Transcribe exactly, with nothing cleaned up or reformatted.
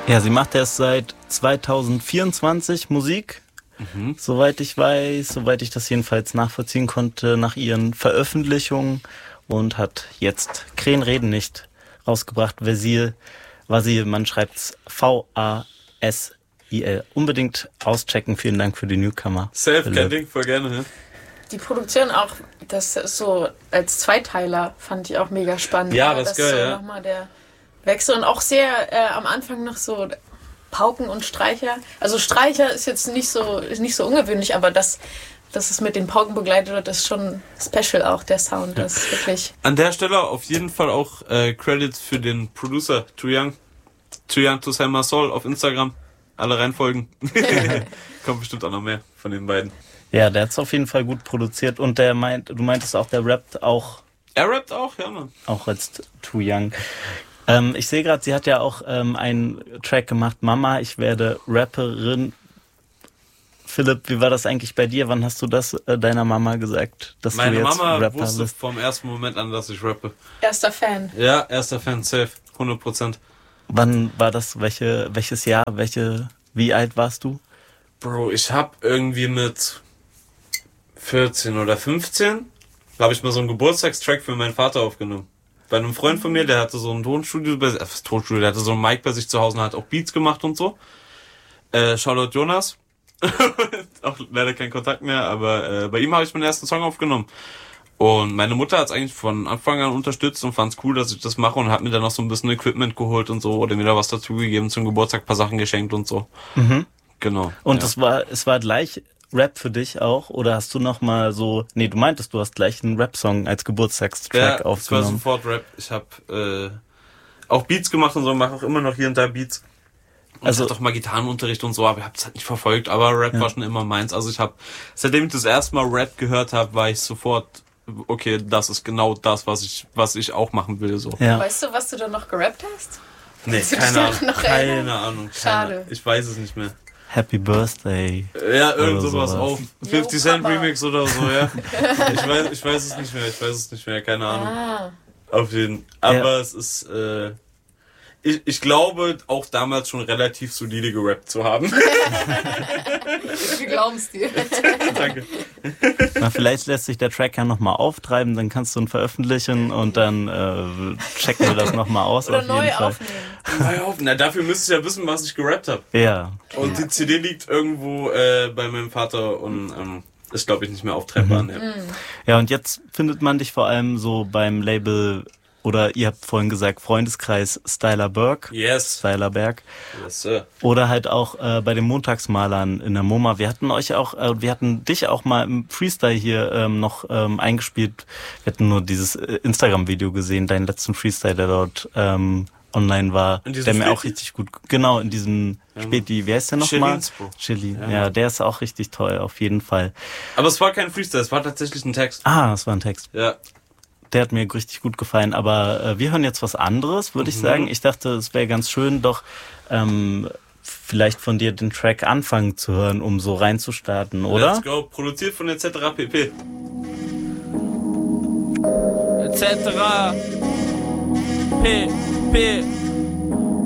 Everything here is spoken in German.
Ja, sie macht erst seit zwanzig vierundzwanzig Musik, mhm. soweit ich weiß, soweit ich das jedenfalls nachvollziehen konnte nach ihren Veröffentlichungen und hat jetzt Krähen reden nicht rausgebracht. Vasil, Vasil, man schreibt's V A S I L. Unbedingt auschecken, vielen Dank für die Newcomer. Safe, kein Ding, voll gerne. Ja. Die Produktion auch, das ist so als Zweiteiler fand ich auch mega spannend. Ja, das ist geil, so ja. Nochmal der Wechsel und auch sehr äh, am Anfang noch so Pauken und Streicher. Also Streicher ist jetzt nicht so ist nicht so ungewöhnlich, aber das, dass es mit den Pauken begleitet wird, ist schon special auch, der Sound. Das ist wirklich... An der Stelle auf jeden Fall auch äh, Credits für den Producer Too Young. Too Young to Sell My Soul auf Instagram. Alle reinfolgen. Kommt bestimmt auch noch mehr von den beiden. Ja, der hat es auf jeden Fall gut produziert und der meint, du meintest auch, der rappt auch. Er rappt auch, ja, Mann. Auch als Too Young. Ähm, ich sehe gerade, sie hat ja auch ähm, einen Track gemacht, Mama, ich werde Rapperin. Philipp, wie war das eigentlich bei dir? Wann hast du das äh, deiner Mama gesagt, dass Meine du jetzt Mama Rapper wusste bist? vom ersten Moment an, dass ich rappe. Erster Fan. Ja, erster Fan, safe, hundert Prozent. Wann war das? Welche, welches Jahr? Welche? Wie alt warst du? Bro, ich hab irgendwie mit vierzehn oder fünfzehn, habe ich mal so einen Geburtstagstrack für meinen Vater aufgenommen. Bei einem Freund von mir, der hatte so ein Tonstudio, bei, äh, Tonstudio, der hatte so ein Mic bei sich zu Hause und hat auch Beats gemacht und so. Äh, Shoutout Jonas. Auch leider kein Kontakt mehr, aber äh, bei ihm habe ich meinen ersten Song aufgenommen. Und meine Mutter hat es eigentlich von Anfang an unterstützt und fand es cool, dass ich das mache und hat mir dann noch so ein bisschen Equipment geholt und so oder mir da was dazugegeben, zum Geburtstag ein paar Sachen geschenkt und so. Mhm. Genau. Und ja. es war, es war gleich Rap für dich auch? Oder hast du noch mal so, nee, du meintest, du hast gleich einen Rap-Song als Geburtstagstrack ja, aufgenommen. Ja, es war sofort Rap. Ich habe äh, auch Beats gemacht und so, mache auch immer noch hier und da Beats. Und also ich hatte auch mal Gitarrenunterricht und so, aber ich habe es halt nicht verfolgt. Aber Rap ja. war schon immer meins. Also ich habe, seitdem ich das erste Mal Rap gehört habe, war ich sofort, okay, das ist genau das, was ich, was ich auch machen will. So. Ja. Weißt du, was du da noch gerappt hast? Nee, keine Ahnung. Keine Ahnung. Schade. Ich weiß es nicht mehr. Happy Birthday. Ja, irgend sowas auch. fifty Cent Remix oder so, ja. Ich weiß, ich weiß es nicht mehr, ich weiß es nicht mehr, keine Ahnung. Ah. Auf jeden. Aber ja. es ist, äh, ich, ich glaube, auch damals schon relativ solide gerappt zu haben. Wir glauben es dir. Danke. Na, vielleicht lässt sich der Track ja nochmal auftreiben, dann kannst du ihn veröffentlichen und dann äh, checken wir das nochmal aus. Oder auf neu jeden Fall. aufnehmen. Neu aufnehmen. Na, dafür müsstest du ja wissen, was ich gerappt habe. Ja. Und die C D liegt irgendwo äh, bei meinem Vater und ähm, ist, glaube ich, nicht mehr auftreibbar. Mhm. Ja. Ja, und jetzt findet man dich vor allem so beim Label, oder ihr habt vorhin gesagt, Freundeskreis Styler Berg. Yes. Styler Berg. Yes, sir. Oder halt auch äh, bei den Montagsmalern in der MoMA. Wir hatten euch auch, äh, wir hatten dich auch mal im Freestyle hier ähm, noch ähm, eingespielt. Wir hatten nur dieses äh, Instagram-Video gesehen, deinen letzten Freestyle, der dort ähm, online war, der Späti? mir auch richtig gut, genau, in diesem ja, Späti, wie heißt der nochmal? Chili. Ja, ja, der ist auch richtig toll, auf jeden Fall. Aber es war kein Freestyle, es war tatsächlich ein Text. Ah, es war ein Text. Ja. Der hat mir richtig gut gefallen, aber äh, wir hören jetzt was anderes, würde mhm. ich sagen. Ich dachte, es wäre ganz schön, doch ähm, vielleicht von dir den Track anfangen zu hören, um so reinzustarten, oder? Let's go, produziert von et cetera pp. et cetera P P